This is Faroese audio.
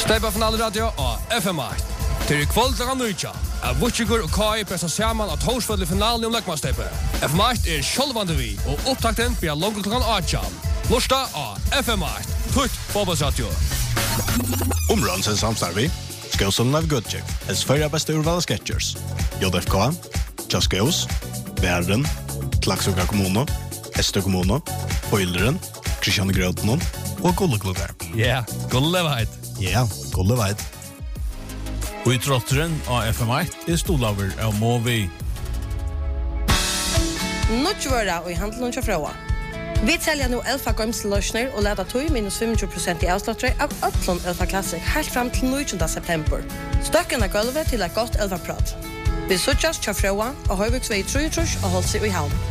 Steipa finale radio og FM8. Til kvöld klokka 9. Vutsigur og Kai pressa saman at Torsfødli finalen om Lekmannsteipa. FM8 sjálvandi vi, og opptakten blir langt klokka 8. Lorsta av FM8. Tutt fotballsradio. Områdens samstarvi. Skåsen av Gudjek. Hels förra bästa urvala Sketchers. JFK. Just Goes. Värden. Klaxoka kommuno. Estö kommuno. Poilderen. Christian Grötnon. Og Gulleklubber. Ja, Gulleveit. Ja, Gulleveit. Og I trotteren av FM8 stolaver av Movi. Nutjvöra og I handelen til Frøa. Vi selger nå Elfa Gømseløsner og leder tog minus 25% I avslattret av Ötlund Elfa Classic helt frem til 19. september. Støkken gulvet til et godt Elfa-prat. Vi suttjes til Frøa og Høyviksvei 33 og holdt seg I havn.